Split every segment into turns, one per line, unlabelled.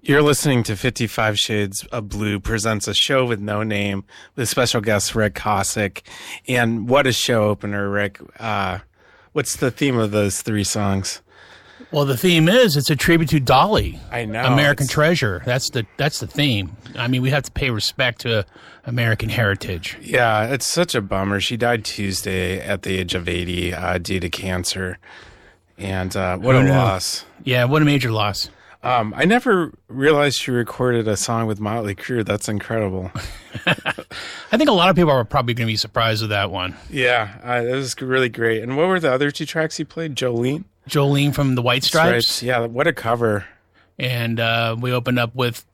You're listening to 55 Shades of Blue presents a show with no name with special guest Rick Kosick. And what a show opener, Rick. What's the theme of those three songs?
Well, the theme is it's a tribute to Dolly.
I know.
American Treasure. That's the theme. I mean, we have to pay respect to American heritage.
Yeah, it's such a bummer. She died Tuesday at the age of 80 due to cancer. And what a loss.
Yeah, what a major loss.
I never realized she recorded a song with Motley Crue. That's incredible.
I think a lot of people are probably going to be surprised with that one.
Yeah, it was really great. And what were the other two tracks he played? Jolene?
Jolene from the White Stripes.
Yeah, what a cover.
And we opened up with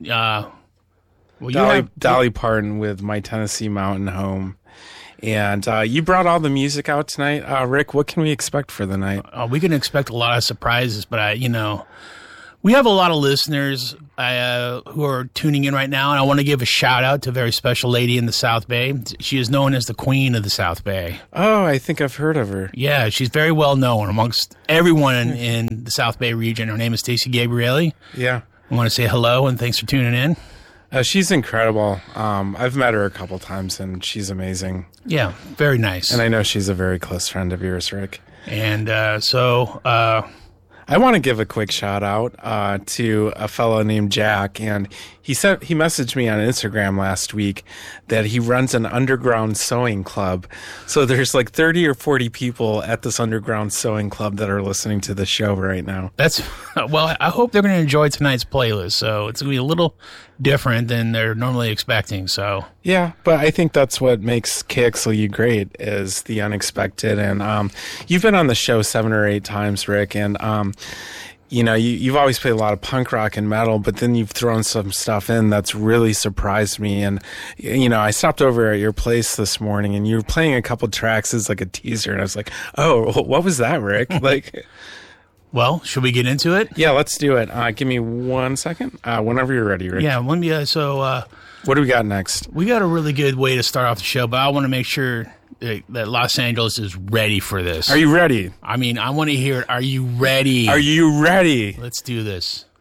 Dolly Parton with My Tennessee Mountain Home. And you brought all the music out tonight. Rick, what can we expect for the night?
We can expect a lot of surprises, but we have a lot of listeners who are tuning in right now, and I want to give a shout-out to a very special lady in the South Bay. She is known as the Queen of the South Bay.
Oh, I think I've heard of her.
Yeah, she's very well known amongst everyone in the South Bay region. Her name is Stacey Gabrielli.
Yeah.
I want to say hello, and thanks for tuning in.
She's incredible. I've met her a couple times, and she's amazing.
Yeah, very nice.
And I know she's a very close friend of yours, Rick.
And
I want to give a quick shout out to a fellow named Jack, and he messaged me on Instagram last week that he runs an underground sewing club. So there's like 30 or 40 people at this underground sewing club that are listening to the show right now.
Well, I hope they're going to enjoy tonight's playlist. So it's going to be a little different than they're normally expecting. So
yeah, but I think that's what makes KXLU great is the unexpected. And you've been on the show 7 or 8 times, Rick, and you've always played a lot of punk rock and metal, but then you've thrown some stuff in that's really surprised me. And, I stopped over at your place this morning and you were playing a couple tracks as like a teaser. And I was like, oh, what was that, Rick?
Well, should we get into it?
Yeah, let's do it. Give me 1 second. Whenever you're ready, Rick.
Yeah, what
do we got next?
We got a really good way to start off the show, but I want to make sure that Los Angeles is ready for this.
Are you ready?
I mean, I want to hear it. Are you ready?
Are you ready?
Let's do this.